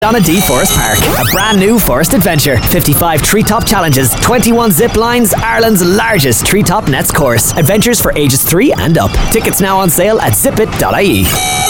Donadee Forest Park, a brand new forest adventure. 55 treetop challenges, 21 zip lines, Ireland's largest treetop nets course. Adventures for ages 3 and up. Tickets now on sale at zipit.ie.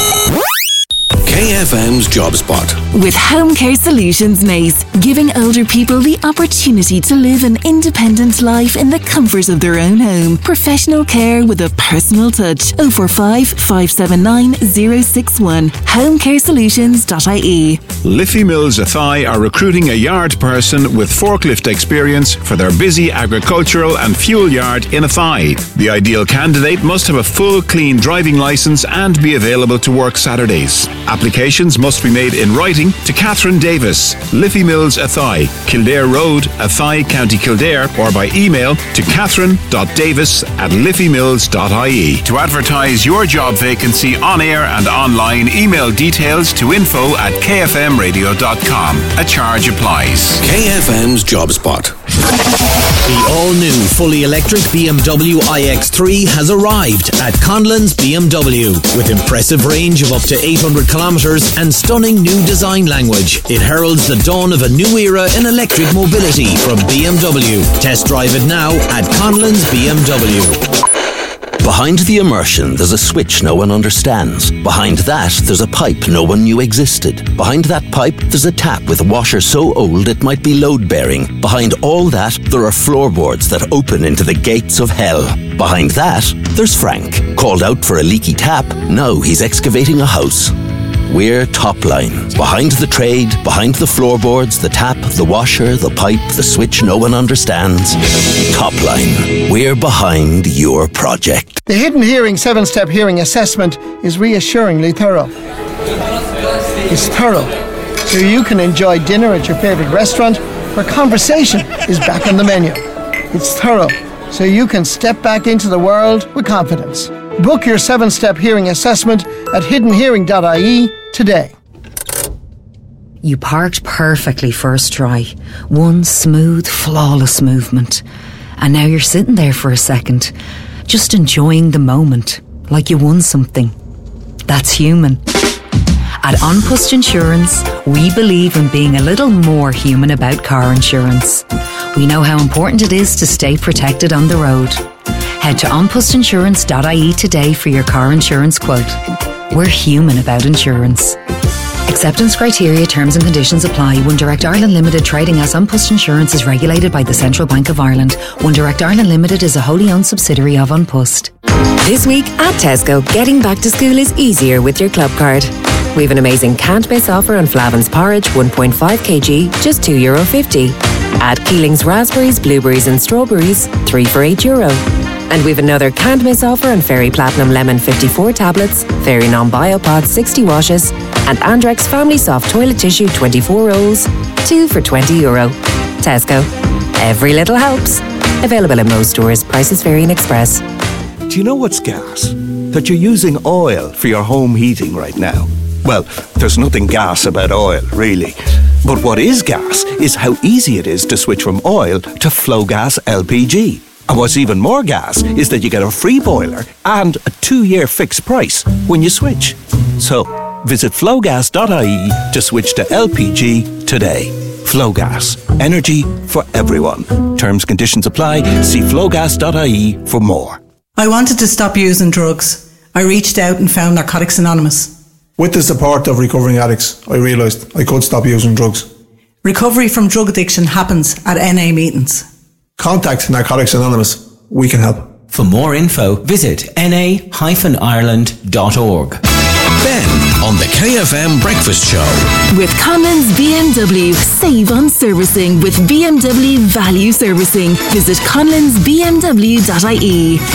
KFM's Job Spot. With Home Care Solutions Maze, giving older people the opportunity to live an independent life in the comfort of their own home. Professional care with a personal touch. 045 579 061. homecaresolutions.ie. Liffey Mills Athy are recruiting a yard person with forklift experience for their busy agricultural and fuel yard in Athy. The ideal candidate must have a full clean driving licence and be available to work Saturdays. Applications must be made in writing to Catherine Davis, Liffey Mills Athy, Kildare Road, Athy, County Kildare, or by email to catherine.davis@liffeymills.ie. To advertise your job vacancy on air and online, email details to info@kfmradio.com. A charge applies. KFM's Job Spot. The all-new fully electric BMW iX3 has arrived at Conlon's BMW. With impressive range of up to 800 kilometres and stunning new design language, it heralds the dawn of a new era in electric mobility from BMW. Test drive it now at Conlon's BMW. Behind the immersion, there's a switch no one understands. Behind that, there's a pipe no one knew existed. Behind that pipe, there's a tap with a washer so old it might be load-bearing. Behind all that, there are floorboards that open into the gates of hell. Behind that, there's Frank. Called out for a leaky tap, now he's excavating a house. We're Topline. Behind the trade, behind the floorboards, the tap, the washer, the pipe, the switch no one understands. Topline. We're behind your project. The Hidden Hearing 7-Step Hearing Assessment is reassuringly thorough. It's thorough, so you can enjoy dinner at your favourite restaurant where conversation is back on the menu. It's thorough, so you can step back into the world with confidence. Book your 7-Step Hearing Assessment at hiddenhearing.ie today. You parked perfectly first try. One smooth, flawless movement. And now you're sitting there for a second, just enjoying the moment, like you won something. That's human. At An Post Insurance, we believe in being a little more human about car insurance. We know how important it is to stay protected on the road. Head to onpostinsurance.ie today for your car insurance quote. We're human about insurance. Acceptance criteria, terms and conditions apply. One Direct Ireland Limited, trading as An Post Insurance, is regulated by the Central Bank of Ireland. One Direct Ireland Limited is a wholly owned subsidiary of An Post. This week at Tesco, getting back to school is easier with your club card. We have an amazing can't miss offer on Flavin's porridge, 1.5 kg, just €2.50. Add Keeling's raspberries, blueberries and strawberries, 3 for €8. And we've another can't miss offer on Fairy Platinum Lemon 54 tablets, Fairy Non-Biopod 60 washes, and Andrex Family Soft Toilet Tissue 24 rolls, 2 for €20. Tesco. Every little helps. Available in most stores. Prices vary in Express. Do you know what's gas? That you're using oil for your home heating right now. Well, there's nothing gas about oil, really. But what is gas is how easy it is to switch from oil to Flowgas LPG. And what's even more gas is that you get a free boiler and a 2-year fixed price when you switch. So, visit flowgas.ie to switch to LPG today. Flowgas. Energy for everyone. Terms, conditions apply. See flowgas.ie for more. I wanted to stop using drugs. I reached out and found Narcotics Anonymous. With the support of recovering addicts, I realised I could stop using drugs. Recovery from drug addiction happens at NA meetings. Contact Narcotics Anonymous. We can help. For more info, visit na-ireland.org. Ben on the KFM Breakfast Show. With Conlon's BMW, save on servicing with BMW Value Servicing. Visit conlonsbmw.ie.